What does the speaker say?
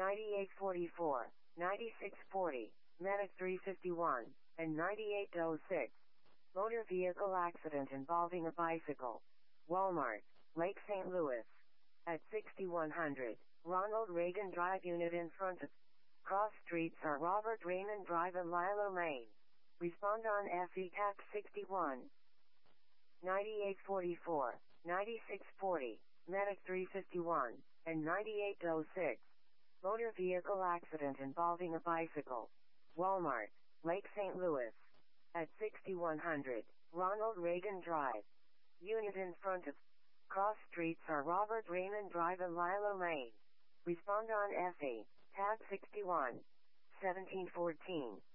9844, 9640, Medic 351, and 9806. Motor vehicle accident involving a bicycle. Walmart, Lake St. Louis. At 6100, Ronald Reagan Drive. Unit in front of. Cross streets are Robert Raymond Drive and Lilo Lane. Respond on FE TAC 61. 9844, 9640, Medic 351, and 9806. Motor vehicle accident involving a bicycle. Walmart, Lake St. Louis. At 6100, Ronald Reagan Drive. Unit in front of. Cross streets are Robert Raymond Drive and Lilo Lane. Respond on FE, tab 61. 1714.